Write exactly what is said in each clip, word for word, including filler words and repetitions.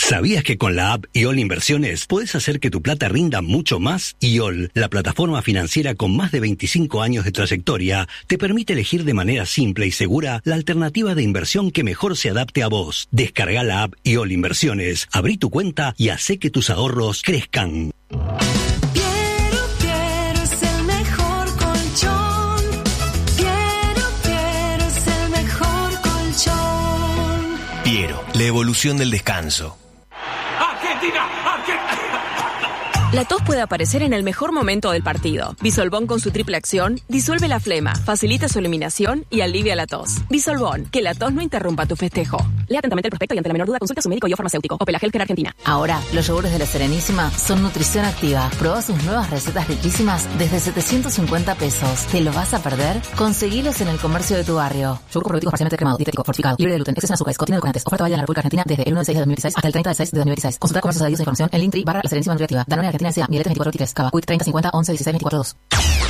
¿Sabías que con la app I O L Inversiones puedes hacer que tu plata rinda mucho más? I O L, la plataforma financiera con más de veinticinco años de trayectoria, te permite elegir de manera simple y segura la alternativa de inversión que mejor se adapte a vos. Descarga la app I O L Inversiones, abrí tu cuenta y hacé que tus ahorros crezcan. Piero, la evolución del descanso. ¡Argentina! ¡Argentina! La tos puede aparecer en el mejor momento del partido. Bisolbón con su triple acción disuelve la flema, facilita su eliminación y alivia la tos. Bisolbón, que la tos no interrumpa tu festejo. Lea atentamente el prospecto y ante la menor duda consulta a su médico y o farmacéutico. Opela Healthcare Argentina. Ahora, los yogures de La Serenísima son nutrición activa. Proba sus nuevas recetas riquísimas desde setecientos cincuenta pesos. ¿Te lo vas a perder? Conseguilos en el comercio de tu barrio. Yogur con probioticos parcialmente cremado, dietético, fortificado, libre de gluten, exceso en azúcares, contiene edulcorantes. Oferta válida en la República Argentina desde el uno de seis de dos mil dieciséis hasta el treinta de seis de dos mil dieciséis. Consulta comercios adheridos e información en Linktree barra La Serenísima Nutriactiva. Danone Argentina S A, Mieletes veinticuatro veintitrés, Cava, Quick treinta cincuenta once dieciséis veinticuatro dos.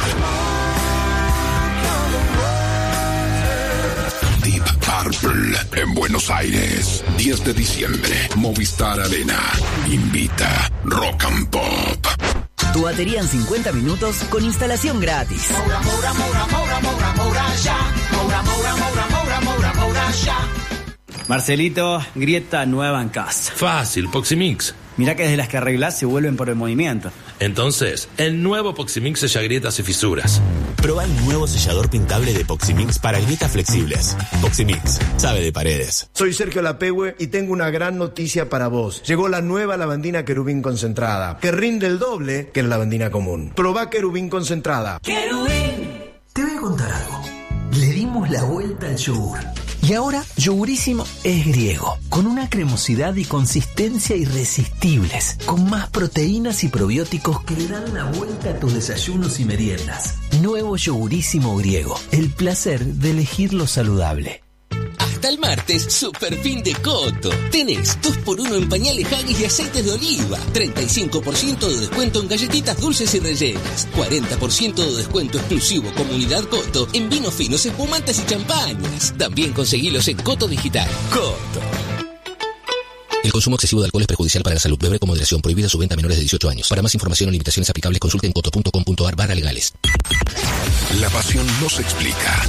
Deep Purple en Buenos Aires, diez de diciembre, Movistar Arena invita Rock and Pop. Tu batería en cincuenta minutos con instalación gratis. Moura, Moura, Moura, Moura, Moura, Moura, ya. Moura, Moura, Moura, Moura, Moura, Moura, ya. Marcelito, grieta nueva en casa. Fácil, Poximix. Mirá que desde las que arreglás se vuelven por el movimiento. Entonces, el nuevo Poximix sella grietas y fisuras. Proba el nuevo sellador pintable de Poximix para grietas flexibles. Poximix, sabe de paredes. Soy Sergio Lapehue y tengo una gran noticia para vos. Llegó la nueva lavandina Querubín concentrada, que rinde el doble que la lavandina común. Probá Querubín concentrada. Querubín. Te voy a contar algo. Le dimos la vuelta al yogur. Y ahora, Yogurísimo es griego, con una cremosidad y consistencia irresistibles, con más proteínas y probióticos que le dan la vuelta a tus desayunos y meriendas. Nuevo Yogurísimo griego, el placer de elegir lo saludable. Hasta el martes, super fin de Coto. Tenés dos por uno en pañales Huggies y aceites de oliva. treinta y cinco por ciento de descuento en galletitas dulces y rellenas. cuarenta por ciento de descuento exclusivo Comunidad Coto en vinos finos, espumantes y champañas. También conseguilos en Coto Digital. Coto. El consumo excesivo de alcohol es perjudicial para la salud. Beber con moderación. Prohibida su venta a menores de dieciocho años. Para más información o limitaciones aplicables, consulte en coto punto com punto ar barra legales. La pasión no se explica.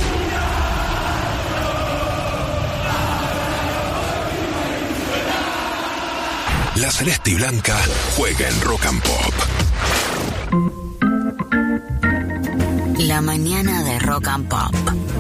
La Celeste y Blanca juega en Rock and Pop. La mañana de Rock and Pop.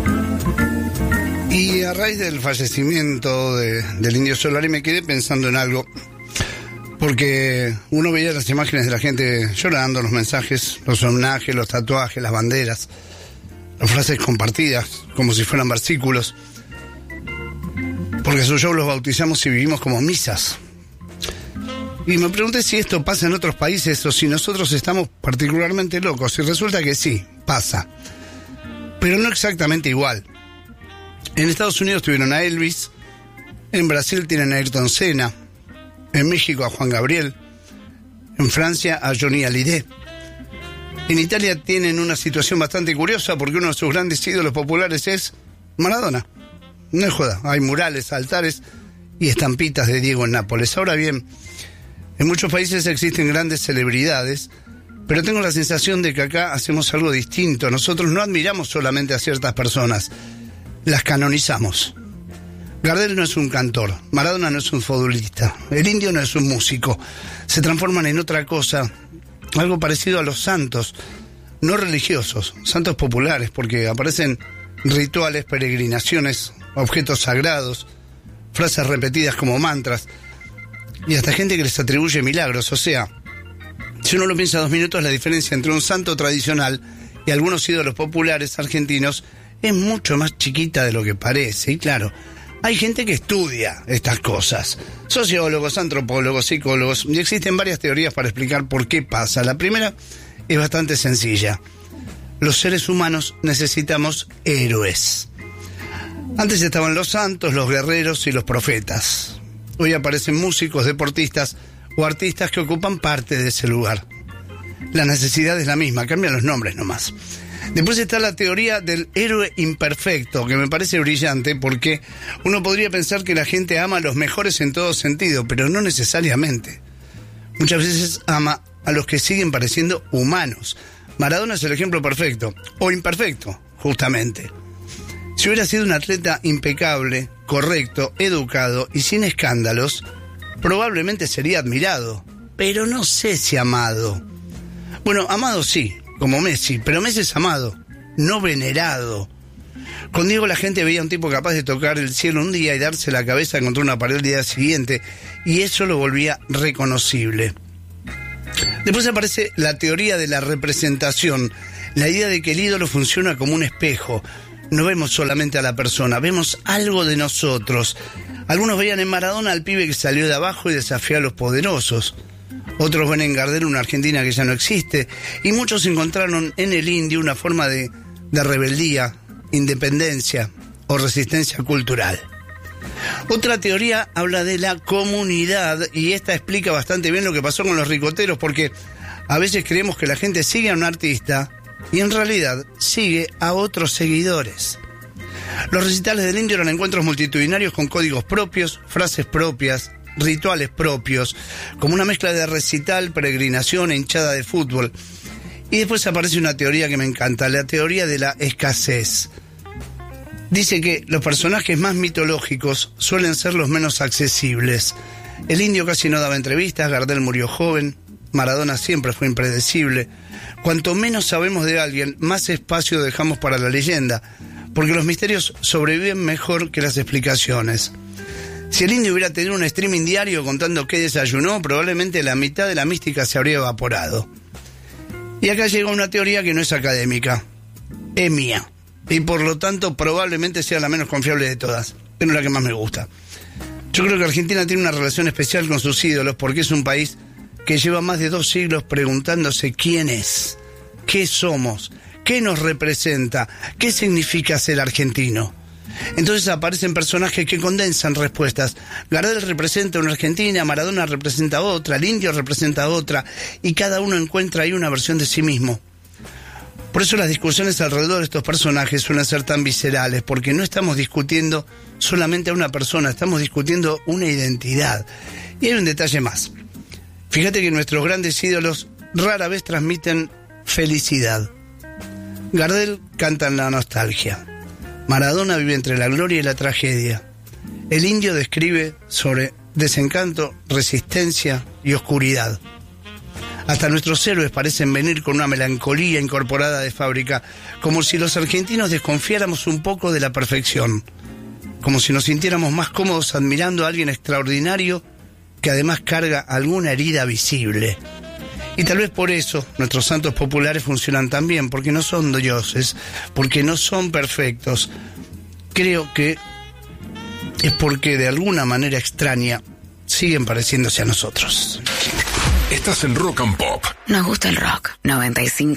Y a raíz del fallecimiento de, del Indio Solari me quedé pensando en algo, porque uno veía las imágenes de la gente llorando, los mensajes, los homenajes, los tatuajes, las banderas, las frases compartidas como si fueran versículos, porque sus shows los bautizamos y vivimos como misas. Y me pregunté si esto pasa en otros países o si nosotros estamos particularmente locos. Y resulta que sí, pasa. Pero no exactamente igual. En Estados Unidos tuvieron a Elvis, en Brasil tienen a Ayrton Senna, en México a Juan Gabriel, en Francia a Johnny Hallyday. En Italia tienen una situación bastante curiosa porque uno de sus grandes ídolos populares es Maradona. No es joda, hay murales, altares y estampitas de Diego en Nápoles. Ahora bien, en muchos países existen grandes celebridades, pero tengo la sensación de que acá hacemos algo distinto. Nosotros no admiramos solamente a ciertas personas, las canonizamos. Gardel no es un cantor, Maradona no es un futbolista, el Indio no es un músico. Se transforman en otra cosa, algo parecido a los santos, no religiosos, santos populares, porque aparecen rituales, peregrinaciones, objetos sagrados, frases repetidas como mantras, y hasta gente que les atribuye milagros. O sea, si uno lo piensa dos minutos, la diferencia entre un santo tradicional y algunos ídolos populares argentinos es mucho más chiquita de lo que parece. Y claro, hay gente que estudia estas cosas, sociólogos, antropólogos, psicólogos, y existen varias teorías para explicar por qué pasa. La primera es bastante sencilla. Los seres humanos necesitamos héroes. Antes estaban los santos, los guerreros y los profetas. Hoy aparecen músicos, deportistas o artistas que ocupan parte de ese lugar. La necesidad es la misma, cambian los nombres nomás. Después está la teoría del héroe imperfecto, que me parece brillante porque uno podría pensar que la gente ama a los mejores en todo sentido, pero no necesariamente. Muchas veces ama a los que siguen pareciendo humanos. Maradona es el ejemplo perfecto, o imperfecto, justamente. Si hubiera sido un atleta impecable, correcto, educado y sin escándalos, probablemente sería admirado, pero no sé si amado. Bueno, amado sí, como Messi, pero Messi es amado, no venerado. Con Diego la gente veía a un tipo capaz de tocar el cielo un día y darse la cabeza contra una pared el día siguiente, y eso lo volvía reconocible. Después aparece la teoría de la representación, la idea de que el ídolo funciona como un espejo. No vemos solamente a la persona, vemos algo de nosotros. Algunos veían en Maradona al pibe que salió de abajo y desafió a los poderosos. Otros ven en Gardel una Argentina que ya no existe. Y muchos encontraron en el indio una forma de, de rebeldía, independencia o resistencia cultural. Otra teoría habla de la comunidad, y esta explica bastante bien lo que pasó con los ricoteros, porque a veces creemos que la gente sigue a un artista y en realidad sigue a otros seguidores. Los recitales del indio eran encuentros multitudinarios con códigos propios, frases propias, rituales propios, como una mezcla de recital, peregrinación e hinchada de fútbol. Y después aparece una teoría que me encanta, la teoría de la escasez. Dice que los personajes más mitológicos suelen ser los menos accesibles. El indio casi no daba entrevistas, Gardel murió joven, Maradona siempre fue impredecible. Cuanto menos sabemos de alguien, más espacio dejamos para la leyenda, porque los misterios sobreviven mejor que las explicaciones. Si el indio hubiera tenido un streaming diario contando qué desayunó, probablemente la mitad de la mística se habría evaporado. Y acá llega una teoría que no es académica, es mía. Y por lo tanto probablemente sea la menos confiable de todas, pero la que más me gusta. Yo creo que Argentina tiene una relación especial con sus ídolos porque es un país que lleva más de dos siglos preguntándose quién es, qué somos, qué nos representa, qué significa ser argentino. Entonces aparecen personajes que condensan respuestas. Gardel representa una Argentina, Maradona representa otra, el indio representa otra, y cada uno encuentra ahí una versión de sí mismo. Por eso las discusiones alrededor de estos personajes suelen ser tan viscerales, porque no estamos discutiendo solamente a una persona, estamos discutiendo una identidad. Y hay un detalle más. Fíjate que nuestros grandes ídolos rara vez transmiten felicidad. Gardel canta en la nostalgia. Maradona vive entre la gloria y la tragedia. El indio describe sobre desencanto, resistencia y oscuridad. Hasta nuestros héroes parecen venir con una melancolía incorporada de fábrica, como si los argentinos desconfiáramos un poco de la perfección, como si nos sintiéramos más cómodos admirando a alguien extraordinario que además carga alguna herida visible. Y tal vez por eso nuestros santos populares funcionan tan bien, porque no son dioses, porque no son perfectos. Creo que es porque de alguna manera extraña siguen pareciéndose a nosotros. Estás en Rock and Pop. Nos gusta el rock. noventa y cinco